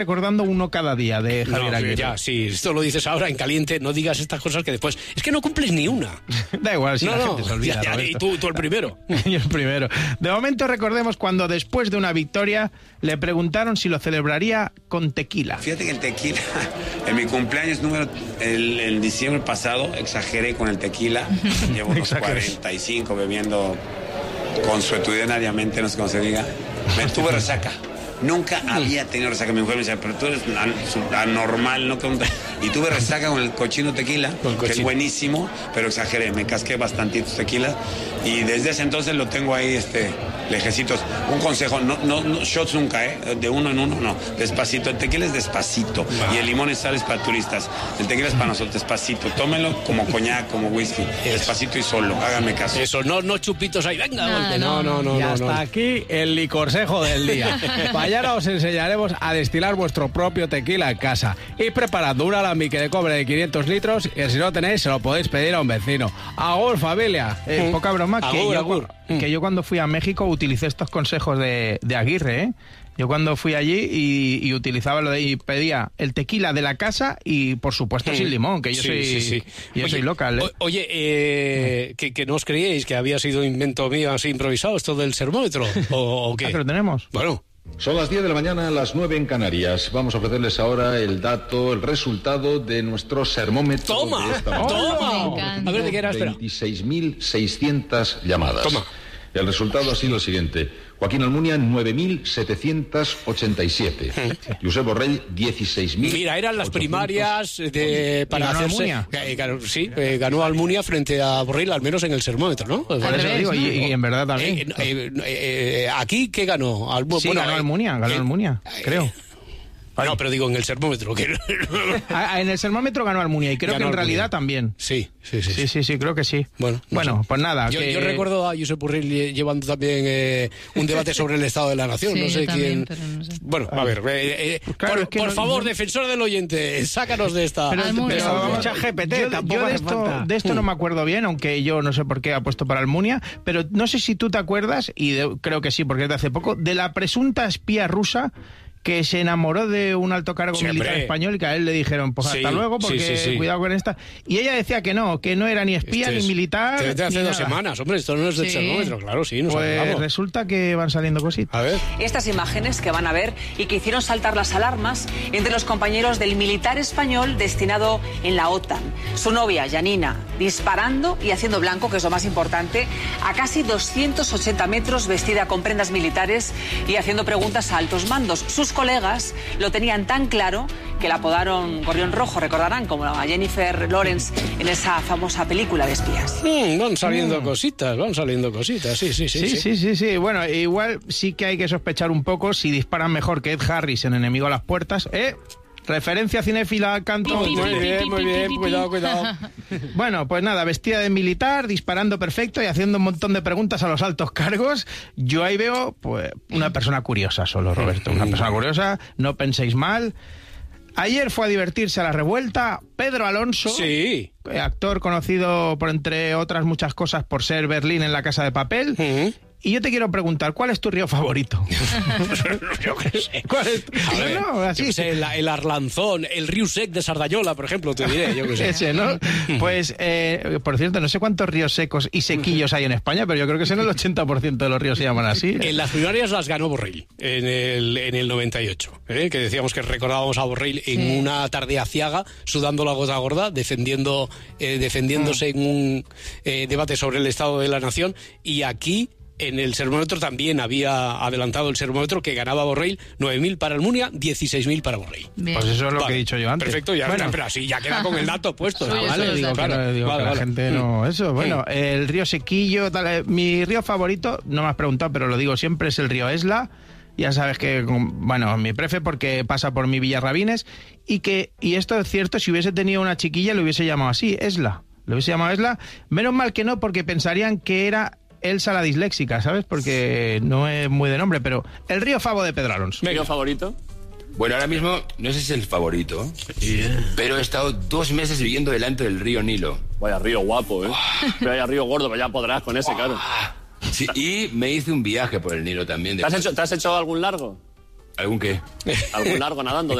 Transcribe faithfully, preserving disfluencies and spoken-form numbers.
recordando uno cada día de Javier no, Aguirre. Ya, sí, esto lo dices ahora en caliente, no digas estas cosas que después... Es que no cumples ni una. Da igual, si no, la no, gente se olvida. ya, ya, y tú, tú el primero. Yo el primero. De momento recordemos cuando después de una victoria le preguntaron si lo celebraría con tequila. Fíjate que el tequila, en mi cumpleaños número, el, el diciembre pasado, exageré con el tequila. Llevo unos cuarenta y cinco bebiendo consuetudinariamente, no sé cómo se diga. Me tuve resaca. Nunca había tenido resaca. Mi mujer me decía, pero tú eres anormal, ¿no? Y tuve resaca con el cochino tequila, con que cochino. Es buenísimo, pero exageré. Me casqué bastantitos tequilas y desde ese entonces lo tengo ahí, este, lejecitos. Un consejo, no, no, no shots nunca, ¿eh? De uno en uno, no. Despacito. El tequila es despacito wow. Y el limón y sal es para turistas. El tequila es para nosotros, despacito. Tómenlo como coñac, como whisky. Despacito y solo, háganme caso. Eso, no, no chupitos ahí, venga, no, golpe. No, no, no. Y no, hasta no. aquí el licorsejo del día. Mañana os enseñaremos a destilar vuestro propio tequila en casa. Y preparando un alambique de cobre de quinientos litros, que si no tenéis se lo podéis pedir a un vecino. Agur, familia. Eh, mm. Poca broma, que, agur, yo, agur. que yo cuando fui a México utilicé estos consejos de, de Aguirre, ¿eh? Yo cuando fui allí y, y utilizaba lo de y pedía el tequila de la casa y por supuesto mm. sin limón, que yo sí, soy sí, sí. yo oye, soy local. ¿eh? O, oye, eh, que, que no os creíais que había sido invento mío así improvisado esto del sermómetro, ¿o, o qué? Ah, que lo tenemos. Bueno. Son las diez de la mañana, las nueve en Canarias. Vamos a ofrecerles ahora el dato, el resultado de nuestro sermómetro. ¡Toma! De esta ¡Toma! A ver, ¿de qué era? Espera. veintiséis mil seiscientas llamadas. Toma. El resultado ha sido el siguiente. Joaquín Almunia, nueve mil setecientos ochenta y siete. Josep Borrell, dieciséis mil. Mira, eran las primarias de, para ganó hacerse... Almunia. Eh, ganó, sí, eh, ganó Almunia frente a Borrell, al menos en el sermómetro, ¿no? Por eso digo, y, y en verdad también. Eh, eh, eh, eh, ¿Aquí qué ganó? Almu sí, bueno, ganó eh, Almunia, ganó eh, Almunia, eh, creo. No, pero digo en el sermómetro. Que... En el sermómetro ganó Almunia y creo ganó que en Almunia. realidad también. Sí, sí, sí. Sí, sí, sí, creo que sí. Bueno, no bueno sé. pues nada. Yo, que... yo recuerdo a Josep Borrell llevando también eh, un debate sobre el Estado de la Nación. Sí, no sé también, quién. no sé. Bueno, a ver. Eh, eh, claro, por es que por no, favor, no... defensor del oyente, sácanos de esta. Pero, Almunia. pero vamos, Mucha G P T, yo, tampoco yo de, hace esto, falta. de esto no me acuerdo bien, aunque yo no sé por qué ha puesto para Almunia, pero no sé si tú te acuerdas, y de, creo que sí, porque es de hace poco, de la presunta espía rusa que se enamoró de un alto cargo Siempre. militar español y que a él le dijeron, pues Sí, hasta luego, porque sí, sí, sí. cuidado con esta. Y ella decía que no, que no era ni espía Este ni es- militar. Desde hace ni dos nada. semanas, hombre, esto no es del Sí. sermómetro, claro, sí, nos Pues acordamos. resulta que van saliendo cositas. A ver. Estas imágenes que van a ver y que hicieron saltar las alarmas entre los compañeros del militar español destinado en la OTAN. Su novia, Janina, disparando y haciendo blanco, que es lo más importante, a casi doscientos ochenta metros, vestida con prendas militares y haciendo preguntas a altos mandos. Sus colegas lo tenían tan claro que la apodaron Gorrión Rojo, recordarán, como a Jennifer Lawrence en esa famosa película de espías. Mm, van saliendo mm. cositas, van saliendo cositas, sí, sí, sí. Sí, sí, sí, sí. Bueno, igual sí que hay que sospechar un poco si disparan mejor que Ed Harris en Enemigo a las Puertas, ¿eh? Referencia cinéfila, canto. Muy bien, muy bien, cuidado, cuidado. Bueno, pues nada, vestida de militar, disparando perfecto y haciendo un montón de preguntas a los altos cargos. Yo ahí veo, pues, una persona curiosa solo, Roberto. Una persona curiosa, no penséis mal. Ayer fue a divertirse a la revuelta Pedro Alonso, Sí. actor conocido por, entre otras muchas cosas, por ser Berlín en La Casa de Papel. Mm. Y yo te quiero preguntar, ¿cuál es tu río favorito? Yo qué sé. ¿Cuál es tu... A ver, no, no, así. yo qué sé, el, el Arlanzón, el Río Sec de Sardañola, por ejemplo, te diré, yo qué sé. Ese, ¿no? Pues, eh, por cierto, no sé cuántos ríos secos y sequillos hay en España, pero yo creo que son el ochenta por ciento de los ríos se llaman así. En las primarias las ganó Borrell en el, en el noventa y ocho, ¿eh? Que decíamos que recordábamos a Borrell en Sí. una tarde aciaga, sudando la gota gorda, defendiendo, eh, defendiéndose en un eh, debate sobre el Estado de la Nación, y aquí en el sermómetro también había adelantado el sermómetro que ganaba Borrell, nueve mil para Almunia, dieciséis mil para Borrell. Bien. Pues eso es lo Vale, que he dicho yo antes. Perfecto, ya, Bueno. pero así ya queda con el dato puesto. Suyo, ¿no? Vale, suyo, digo, que, claro. no, digo Vale, que la vale. gente no... Eso, bueno, el río Sequillo, tal, eh, mi río favorito, no me has preguntado, pero lo digo siempre, es el río Esla. Ya sabes que, bueno, mi prefe porque pasa por mi Villarrabines, y que, y esto es cierto, si hubiese tenido una chiquilla lo hubiese llamado así, Esla. Lo hubiese llamado Esla. Menos mal que no, porque pensarían que era Elsa la disléxica, ¿sabes? Porque no es muy de nombre, pero el río Favo de Pedro Alonso. Venga. favorito? Bueno, ahora mismo no sé si es el favorito, yeah. pero he estado dos meses viviendo delante del río Nilo. Vaya río guapo, ¿eh? Vaya río gordo, pero ya podrás con ese, claro. Sí, y me hice un viaje por el Nilo también. De... ¿Te has hecho, ¿Te has hecho algún largo? ¿Algún qué? Algún largo nadando.